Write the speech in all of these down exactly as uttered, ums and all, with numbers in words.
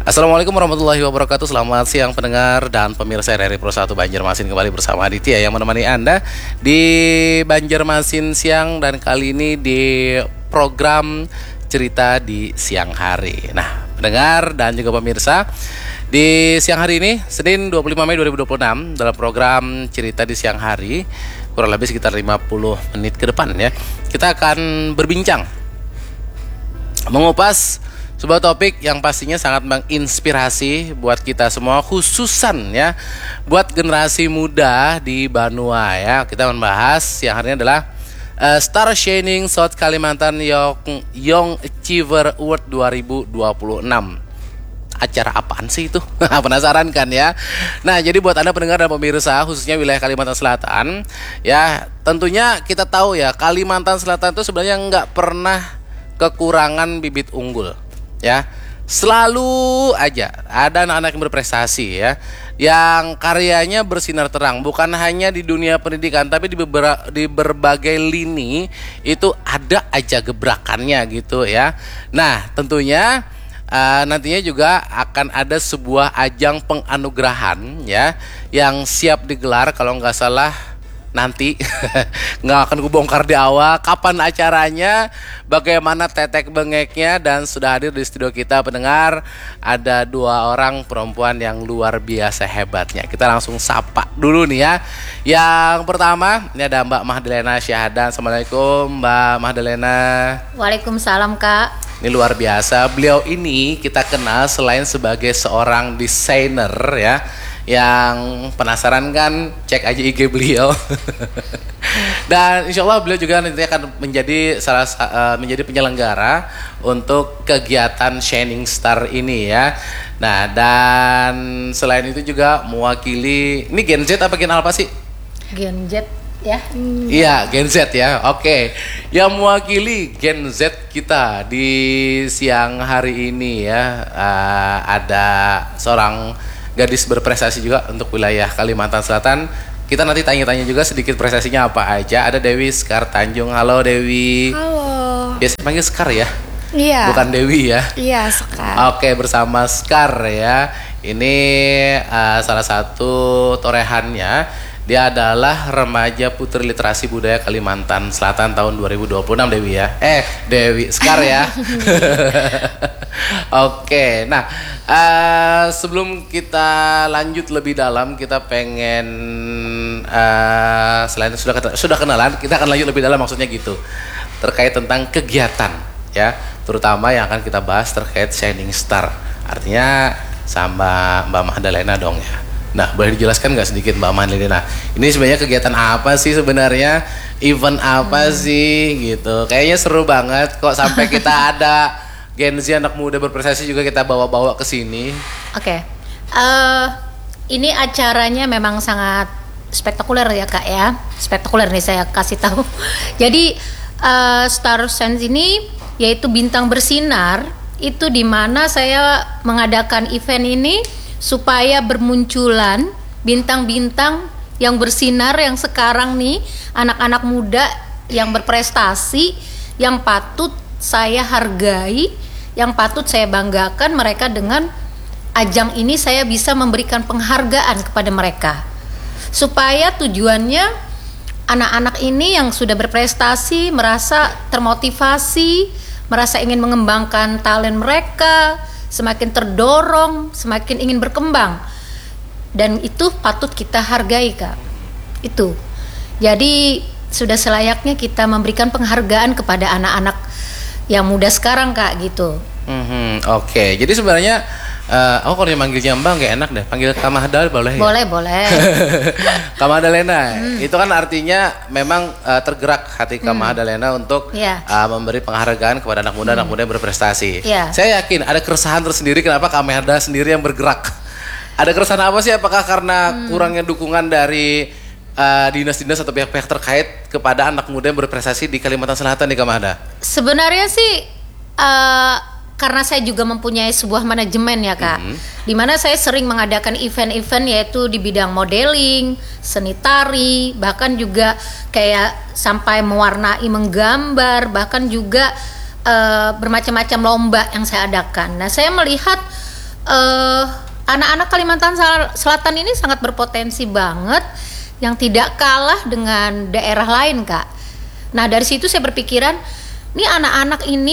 Assalamualaikum warahmatullahi wabarakatuh. Selamat siang pendengar dan pemirsa R R I Pro satu Banjarmasin. Kembali bersama Aditya yang menemani Anda di Banjarmasin siang, dan kali ini di program cerita di siang hari. Nah, pendengar dan juga pemirsa, di siang hari ini Senin dua puluh lima Mei dua ribu dua puluh enam, dalam program cerita di siang hari, kurang lebih sekitar lima puluh menit ke depan ya, kita akan berbincang mengupas sebuah topik yang pastinya sangat menginspirasi buat kita semua, khususan ya buat generasi muda di Banua ya. Kita membahas yang hari ini adalah uh, Star Shining South Kalimantan Young, Young Achiever Award dua ribu dua puluh enam. Acara apaan sih itu? Penasaran kan ya? Nah, jadi buat Anda pendengar dan pemirsa khususnya wilayah Kalimantan Selatan ya, tentunya kita tahu ya, Kalimantan Selatan itu sebenarnya nggak pernah kekurangan bibit unggul ya. Selalu aja ada anak-anak yang berprestasi ya, yang karyanya bersinar terang, bukan hanya di dunia pendidikan, tapi di beberapa di berbagai lini itu ada aja gebrakannya gitu ya. Nah, tentunya uh, nantinya juga akan ada sebuah ajang penganugerahan ya, yang siap digelar kalau nggak salah nanti. Nggak akan gue bongkar di awal kapan acaranya, bagaimana tetek bengeknya, dan sudah hadir di studio kita pendengar ada dua orang perempuan yang luar biasa hebatnya. Kita langsung sapa dulu nih ya. Yang pertama ini ada Mbak Mahdalena Syahadan. Assalamualaikum Mbak Mahdalena. Waalaikumsalam Kak. Ini luar biasa, beliau ini kita kenal selain sebagai seorang desainer ya. Yang penasaran kan, cek aja I G beliau. Dan insya Allah beliau juga nanti akan menjadi salah uh, menjadi penyelenggara untuk kegiatan Shining Star ini ya. Nah, dan selain itu juga mewakili, ini Gen Z apa Gen Alpha sih? Gen Z ya. Hmm. Iya, Gen Z ya. Oke. Yang mewakili Gen Z kita di siang hari ini ya, uh, ada seorang gadis berprestasi juga untuk wilayah Kalimantan Selatan. Kita nanti tanya-tanya juga sedikit prestasinya apa aja. Ada Dewi Sekar Tanjung. Halo Dewi. Halo. Biasa panggil Sekar ya? Iya. Bukan Dewi ya? Iya, Sekar. Oke, bersama Sekar ya. Ini uh, salah satu torehannya. Dia adalah remaja putri literasi budaya Kalimantan Selatan tahun dua ribu dua puluh enam, Dewi ya. Eh, Dewi Sekar ya. Oke, nah uh, sebelum kita lanjut lebih dalam, kita pengen uh, selain sudah sudah kenalan, kita akan lanjut lebih dalam, maksudnya gitu, terkait tentang kegiatan ya, terutama yang akan kita bahas terkait Shining Star. Artinya sama Mbak Mahdalena dong ya. Nah, boleh dijelaskan nggak sedikit Mbak Mahdalena? Ini sebenarnya kegiatan apa sih sebenarnya? Event apa hmm. sih gitu? Kayaknya seru banget kok, sampai kita ada Gen Z anak muda berprestasi juga kita bawa-bawa ke sini. Oke. Okay. Uh, ini acaranya memang sangat spektakuler ya Kak ya. Spektakuler nih saya kasih tahu. Jadi uh, Star Sense ini yaitu bintang bersinar, itu di mana saya mengadakan event ini supaya bermunculan bintang-bintang yang bersinar, yang sekarang nih anak-anak muda yang berprestasi, yang patut saya hargai, yang patut saya banggakan mereka. Dengan ajang ini saya bisa memberikan penghargaan kepada mereka, supaya tujuannya anak-anak ini yang sudah berprestasi merasa termotivasi, merasa ingin mengembangkan talent mereka, semakin terdorong, semakin ingin berkembang. Dan itu patut kita hargai Kak. Itu. Jadi sudah selayaknya kita memberikan penghargaan kepada anak-anak yang muda sekarang Kak gitu. Mm-hmm, Oke, okay. Jadi sebenarnya uh, oh kalau dimanggilnya Mbak nggak enak deh, panggil Kak Mahdal boleh ya? Boleh, boleh. Kak Mahdalena, hmm. itu kan artinya memang uh, tergerak hati Kak hmm. Mahdalena untuk yeah. uh, memberi penghargaan kepada anak muda, hmm. anak muda yang berprestasi. Yeah. Saya yakin ada keresahan tersendiri kenapa Kak Mahdal sendiri yang bergerak. Ada keresahan apa sih? Apakah karena hmm. kurangnya dukungan dari uh, dinas-dinas atau pihak-pihak terkait kepada anak muda yang berprestasi di Kalimantan Selatan nih Kak Mahda? Sebenarnya sih uh, karena saya juga mempunyai sebuah manajemen ya Kak, mm-hmm. dimana saya sering mengadakan event-event yaitu di bidang modeling, seni tari, bahkan juga kayak sampai mewarnai, menggambar, bahkan juga uh, bermacam-macam lomba yang saya adakan. Nah, saya melihat uh, anak-anak Kalimantan Selatan ini sangat berpotensi banget, yang tidak kalah dengan daerah lain, Kak. Nah, dari situ saya berpikiran, nih anak-anak ini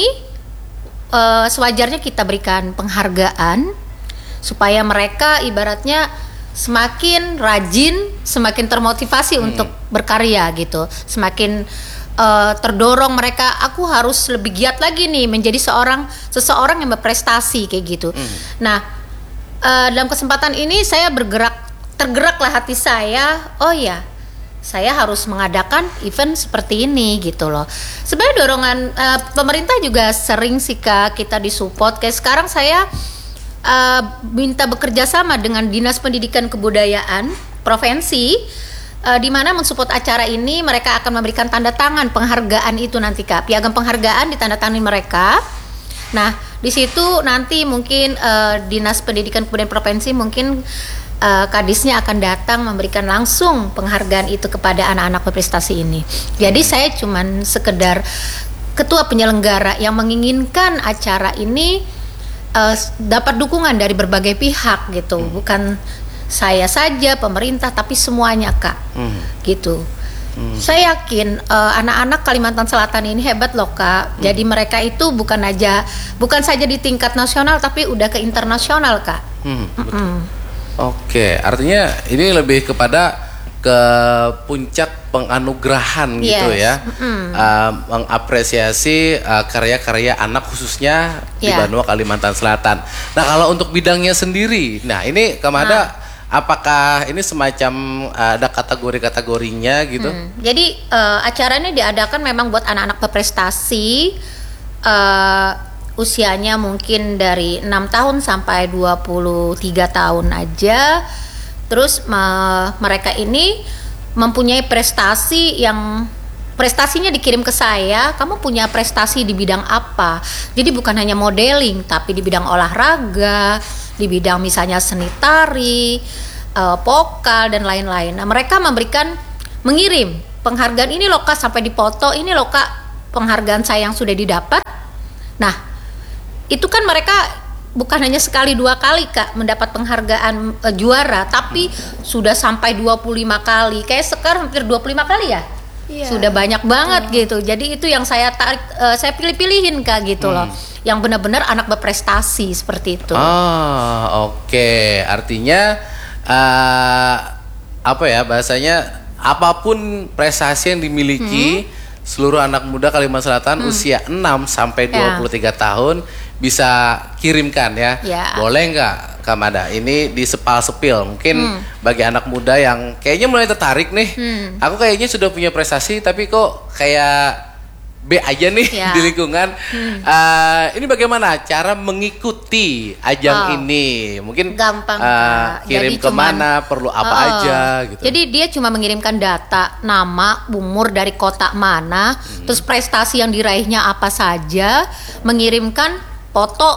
uh, sewajarnya kita berikan penghargaan supaya mereka ibaratnya semakin rajin, semakin termotivasi hmm. untuk berkarya gitu, semakin uh, terdorong mereka. Aku harus lebih giat lagi nih menjadi seorang seseorang yang berprestasi kayak gitu. Hmm. Nah, uh, dalam kesempatan ini saya bergerak. Tergeraklah hati saya, oh ya, saya harus mengadakan event seperti ini gitu loh. Sebenarnya dorongan uh, pemerintah juga sering sih Kak, kita disupport. Kayak sekarang saya uh, minta bekerja sama dengan Dinas Pendidikan Kebudayaan Provinsi, uh, di mana mensupport acara ini. Mereka akan memberikan tanda tangan penghargaan itu nanti Kak, piagam penghargaan ditandatangani mereka. Nah, di situ nanti mungkin uh, Dinas Pendidikan Kebudayaan Provinsi mungkin Uh, kadisnya akan datang memberikan langsung penghargaan itu kepada anak-anak berprestasi ini. Jadi saya cuman sekedar ketua penyelenggara yang menginginkan acara ini uh, dapat dukungan dari berbagai pihak gitu, hmm. bukan saya saja, pemerintah, tapi semuanya Kak, hmm. gitu. Hmm. Saya yakin uh, anak-anak Kalimantan Selatan ini hebat loh Kak. Hmm. Jadi mereka itu bukan aja, bukan saja di tingkat nasional, tapi udah ke internasional Kak. Hmm, betul. Oke, artinya ini lebih kepada ke puncak penganugerahan yes. gitu ya, mm. uh, mengapresiasi uh, karya-karya anak khususnya yeah. di Banua Kalimantan Selatan. Nah kalau untuk bidangnya sendiri, nah ini Kamada, nah. apakah ini semacam uh, ada kategori-kategorinya gitu? Hmm. Jadi uh, acara ini diadakan memang buat anak-anak berprestasi. Uh, usianya mungkin dari enam tahun sampai dua puluh tiga tahun aja. Terus me- mereka ini mempunyai prestasi yang prestasinya dikirim ke saya, kamu punya prestasi di bidang apa? Jadi bukan hanya modeling, tapi di bidang olahraga, di bidang misalnya seni tari, uh, vokal dan lain-lain. Nah, mereka memberikan mengirim penghargaan ini loh Kak, sampai dipoto, ini loh Kak penghargaan saya yang sudah didapat. Nah, itu kan mereka bukan hanya sekali dua kali Kak mendapat penghargaan e, juara, tapi hmm. sudah sampai dua puluh lima kali. Kayak sekarang hampir dua puluh lima kali ya. Iya. Sudah banyak banget oh. gitu. Jadi itu yang saya tarik, e, saya pilih-pilihin Kak gitu hmm. loh. Yang benar-benar anak berprestasi seperti itu. Oh, oke. Okay. Artinya uh, apa ya bahasanya, apapun prestasi yang dimiliki hmm. seluruh anak muda Kalimantan Selatan hmm. usia enam sampai dua puluh tiga ya. tahun bisa kirimkan ya. ya. Boleh nggak Kamada? Ini di sepal-sepil mungkin hmm. bagi anak muda yang kayaknya mulai tertarik nih. Hmm. Aku kayaknya sudah punya prestasi tapi kok kayak B aja nih ya. di lingkungan. Hmm. Uh, ini bagaimana cara mengikuti ajang oh. ini? Mungkin gampang. Uh, kirim kemana? Cuman, perlu apa uh, aja? Gitu. Jadi dia cuma mengirimkan data, nama, umur dari kota mana, hmm. terus prestasi yang diraihnya apa saja, mengirimkan foto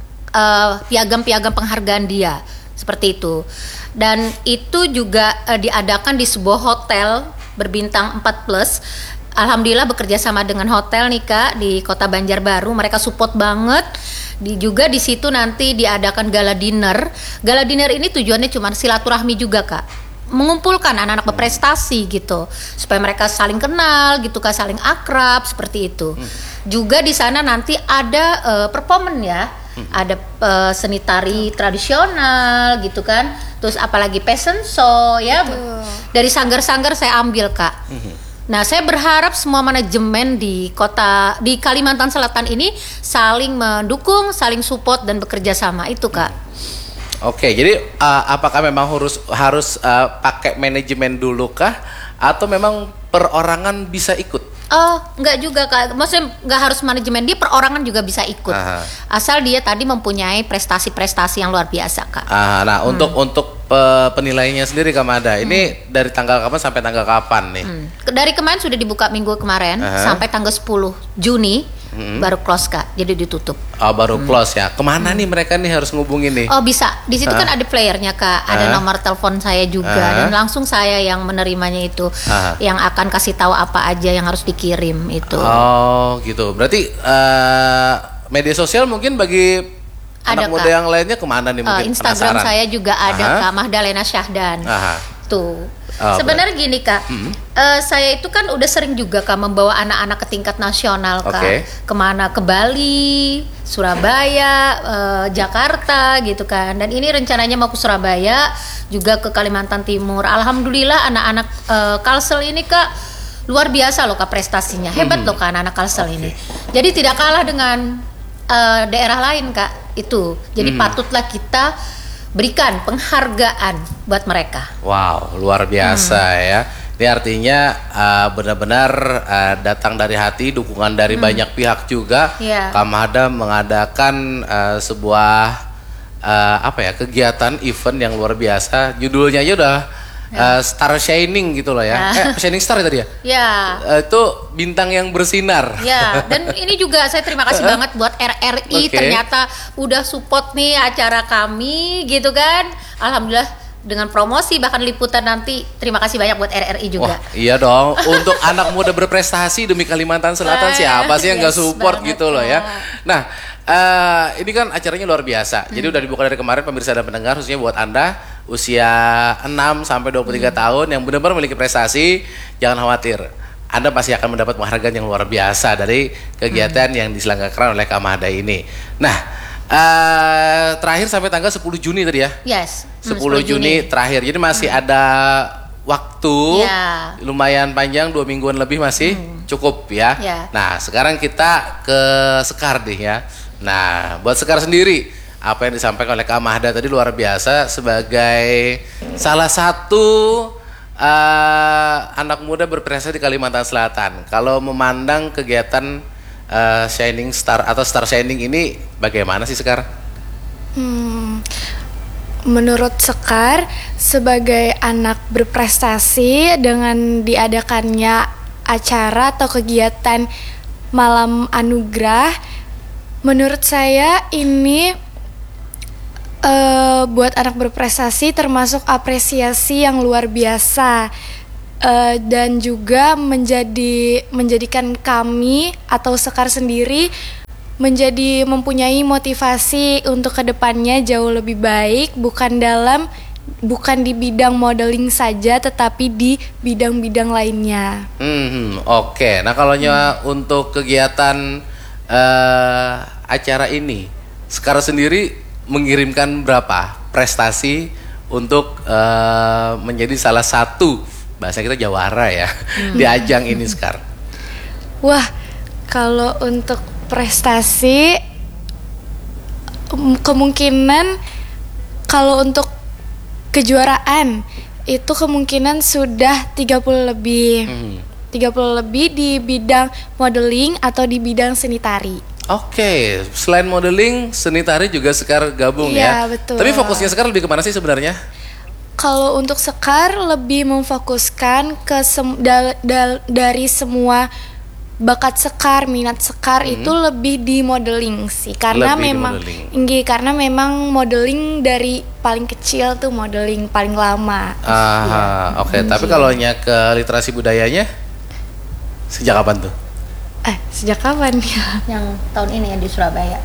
uh, piagam-piagam penghargaan dia seperti itu. Dan itu juga uh, diadakan di sebuah hotel berbintang empat plus. Alhamdulillah bekerja sama dengan hotel nih Kak di Kota Banjarbaru, mereka support banget. Di juga di situ nanti diadakan gala dinner. Gala dinner ini tujuannya cuma silaturahmi juga Kak, mengumpulkan anak-anak berprestasi gitu, supaya mereka saling kenal gitu Kak, saling akrab seperti itu. Hmm. Juga di sana nanti ada uh, performance ya, hmm. ada uh, seni tari tradisional gitu kan, terus apalagi fashion show ya. Betul. Dari sanggar-sanggar saya ambil Kak. Hmm. Nah, saya berharap semua manajemen di kota di Kalimantan Selatan ini saling mendukung, saling support dan bekerja sama itu Kak. Oke, jadi uh, apakah memang harus harus uh, pakai manajemen dulu kah, atau memang perorangan bisa ikut? Oh, enggak juga Kak. Maksudnya enggak harus manajemen, dia perorangan juga bisa ikut. Aha. Asal dia tadi mempunyai prestasi-prestasi yang luar biasa Kak. Aha, nah, hmm. untuk untuk uh, penilaiannya sendiri Kamada, ini hmm. dari tanggal kapan sampai tanggal kapan nih? Hmm. Dari kemarin sudah dibuka minggu kemarin. Aha. Sampai tanggal sepuluh Juni. Hmm. Baru close Kak, jadi ditutup. Oh, baru hmm. close ya. Kemana hmm. nih mereka nih harus ngubungin nih? Oh, bisa. Di situ kan ada playernya Kak, ada nomor telepon saya juga, dan langsung saya yang menerimanya itu, Aha. yang akan kasih tahu apa aja yang harus dikirim itu. Oh, gitu. Berarti uh, media sosial mungkin bagi Ada, anak muda Kak. yang lainnya kemana nih Uh, mungkin Instagram penasaran? saya juga ada Aha. Kak Mahdalena Syahdan. Aha. Tuh. Oh, Sebenarnya gini Kak, Hmm. eh, saya itu kan udah sering juga Kak membawa anak-anak ke tingkat nasional Kak. Oke. Kemana? Ke Bali, Surabaya, eh, Jakarta gitu kan. Dan ini rencananya mau ke Surabaya, juga ke Kalimantan Timur. Alhamdulillah anak-anak eh, Kalsel ini Kak luar biasa loh Kak prestasinya. Hebat Hmm. loh Kak anak-anak Kalsel Oke. ini. Jadi tidak kalah dengan eh, daerah lain Kak itu. Jadi Hmm. patutlah kita berikan penghargaan buat mereka. Wow, luar biasa ya. Ini artinya uh, benar-benar uh, datang dari hati, dukungan dari banyak pihak juga. Iya. Kamahda mengadakan uh, sebuah uh, apa ya kegiatan event yang luar biasa. Judulnya aja udah uh, Star Shining gitu loh ya. Ya. Eh, Shining Star ya tadi ya. Ya. Uh, itu bintang yang bersinar. Ya, dan ini juga saya terima kasih banget buat R R I. Oke. Ternyata udah support nih acara kami gitu kan. Alhamdulillah dengan promosi bahkan liputan nanti. Terima kasih banyak buat R R I juga. Wah, iya dong. Untuk anak muda berprestasi demi Kalimantan Selatan, Eh, siapa sih yang nggak yes support banget, gitu loh ya. Kak. Nah, eh, ini kan acaranya luar biasa. Jadi udah dibuka dari kemarin pemirsa dan pendengar, khususnya buat Anda usia enam sampai dua puluh tiga tahun yang benar-benar memiliki prestasi, jangan khawatir. Anda pasti akan mendapat penghargaan yang luar biasa dari kegiatan yang diselenggarakan oleh Kamahda ini. Nah, eh, terakhir sampai tanggal sepuluh Juni tadi ya. Yes. hmm, sepuluh Juni terakhir. Jadi masih ada waktu Ya. lumayan panjang, dua mingguan lebih masih cukup ya. Ya. Nah, sekarang kita ke Sekar deh ya. Nah, buat Sekar sendiri, apa yang disampaikan oleh Kak Mahda tadi luar biasa sebagai salah satu uh, anak muda berprestasi di Kalimantan Selatan. Kalau memandang kegiatan uh, Shining Star atau Star Shining ini bagaimana sih Sekar? Hmm, menurut Sekar, sebagai anak berprestasi dengan diadakannya acara atau kegiatan malam anugerah, menurut saya ini uh, buat anak berprestasi termasuk apresiasi yang luar biasa. Uh, dan juga menjadi menjadikan kami atau Sekar sendiri menjadi mempunyai motivasi untuk kedepannya jauh lebih baik, bukan dalam bukan di bidang modeling saja tetapi di bidang-bidang lainnya. Hmm, oke. Nah, kalau hmm. untuk kegiatan uh, acara ini, Sekar sendiri mengirimkan berapa prestasi untuk uh, menjadi salah satu, bahasa kita jawara ya, hmm. di ajang ini Sekar? Wah, kalau untuk prestasi kemungkinan kalau untuk kejuaraan itu kemungkinan sudah tiga puluh lebih. Hmm. tiga puluh lebih di bidang modeling atau di bidang seni tari. Oke, selain modeling, seni tari juga Sekar gabung iya, ya. Betul. Tapi fokusnya Sekar lebih kemana sih sebenarnya? Kalau untuk Sekar lebih memfokuskan ke sem- da- da- dari semua bakat Sekar, minat Sekar hmm. itu lebih di modeling sih, karena lebih memang modeling. karena memang modeling dari paling kecil tuh modeling paling lama. Ah, ya. Oke. Okay. Tapi kalau nya ke literasi budayanya sejak kapan tuh? Eh, sejak kapan ya? Yang tahun ini ya di Surabaya.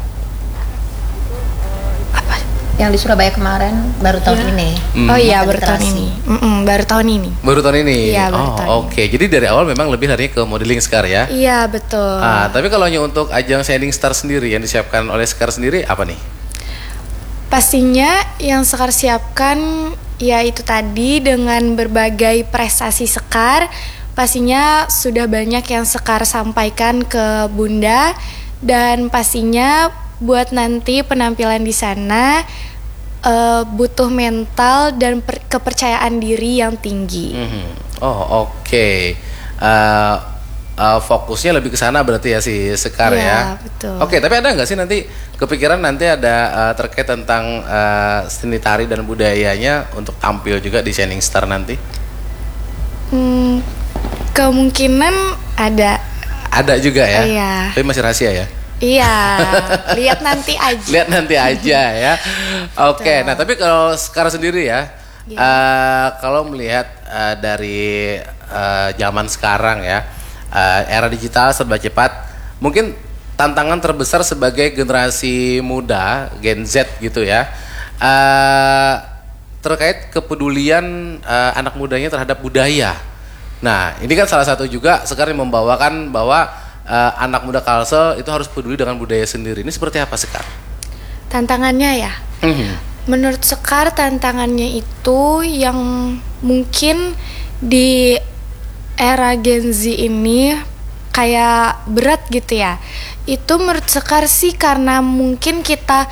Apa? Yang di Surabaya kemarin baru tahun ya. ini. Hmm. Oh iya, baru tahun ini. Mm-mm, baru tahun ini. Baru tahun ini. Iya, baru oh, tahun oke. Okay. Jadi dari awal memang lebih larinya ke modeling Sekar ya? Iya, betul. Ah, tapi kalau untuk ajang Shining Star sendiri yang disiapkan oleh Sekar sendiri apa nih? Pastinya yang Sekar siapkan ya itu tadi dengan berbagai prestasi Sekar. Pastinya sudah banyak yang Sekar sampaikan ke Bunda, dan pastinya buat nanti penampilan di sana Uh, butuh mental dan per- kepercayaan diri yang tinggi. Mm-hmm. Oh oke, okay. uh, uh, fokusnya lebih ke sana berarti ya si Sekar ya. Ya betul. Oke, okay, tapi ada nggak sih nanti kepikiran nanti ada uh, terkait tentang uh, seni tari dan budayanya untuk tampil juga di Shining Star nanti? Hmm, kemungkinan ada. Ada juga ya. Iya. Tapi masih rahasia ya. Iya, lihat nanti aja. Lihat nanti aja ya. Oke, okay. Nah tapi kalau Sekar sendiri ya, yeah. uh, kalau melihat uh, dari uh, zaman sekarang ya, uh, era digital serba cepat, mungkin tantangan terbesar sebagai generasi muda Gen Z gitu ya, uh, terkait kepedulian uh, anak mudanya terhadap budaya. Nah, ini kan salah satu juga Sekar yang membawakan bahwa uh, anak muda Kalsel itu harus peduli dengan budaya sendiri. Ini seperti apa Sekar? Tantangannya ya. Mm-hmm. Menurut Sekar tantangannya itu yang mungkin di era Gen Z ini kayak berat gitu ya. Itu menurut Sekar sih karena mungkin kita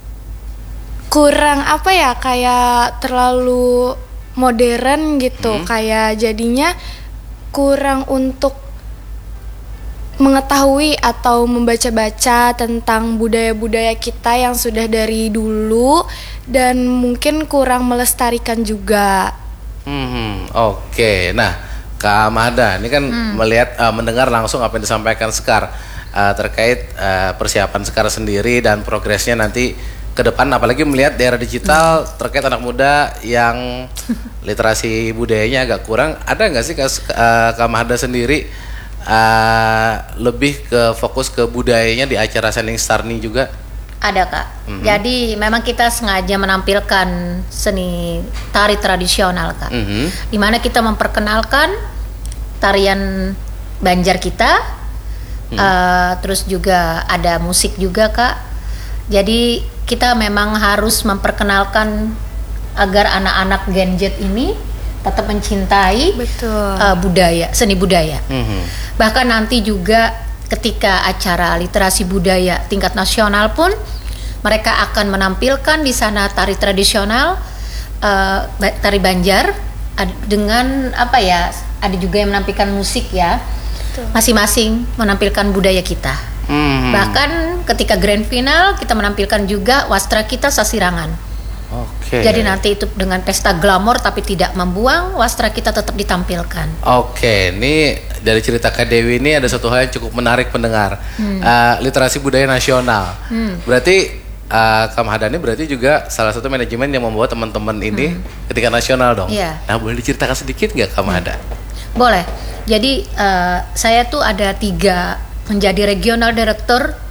kurang apa ya, kayak terlalu modern gitu. Hmm. Kayak jadinya kurang untuk mengetahui atau membaca-baca tentang budaya-budaya kita yang sudah dari dulu, dan mungkin kurang melestarikan juga. Hmm, oke. Okay. Nah, Kak Mahda, ini kan hmm. melihat, uh, mendengar langsung apa yang disampaikan Sekar uh, terkait uh, persiapan Sekar sendiri dan progresnya nanti ke depan, apalagi melihat di era digital hmm. terkait anak muda yang literasi budayanya agak kurang. Ada nggak sih Kak, uh, Kak Mahda sendiri uh, lebih ke fokus ke budayanya di acara Shining Star ini juga? Ada Kak. Mm-hmm. Jadi memang kita sengaja menampilkan seni tari tradisional Kak. Mm-hmm. Dimana kita memperkenalkan tarian Banjar kita, mm. uh, terus juga ada musik juga Kak. Jadi kita memang harus memperkenalkan agar anak-anak Gen Z ini tetap mencintai uh, budaya, seni budaya. Mm-hmm. Bahkan nanti juga ketika acara literasi budaya tingkat nasional pun mereka akan menampilkan di sana tari tradisional, uh, tari Banjar dengan apa ya? Ada juga yang menampilkan musik ya. Betul. Masing-masing menampilkan budaya kita. Hmm. Bahkan ketika grand final kita menampilkan juga wastra kita Sasirangan. Oke. Okay. Jadi nanti itu dengan pesta glamor tapi tidak membuang, wastra kita tetap ditampilkan. Oke, okay. Ini dari cerita Kak Dewi ini ada satu hal yang cukup menarik pendengar. Hmm. Uh, literasi budaya nasional. Hmm. Berarti uh, Kak Mahda ini berarti juga salah satu manajemen yang membawa teman-teman ini hmm. ketika nasional dong. Yeah. Nah, boleh diceritakan sedikit nggak Kak Mahda? Hmm. Boleh. Jadi uh, saya tuh ada tiga menjadi regional director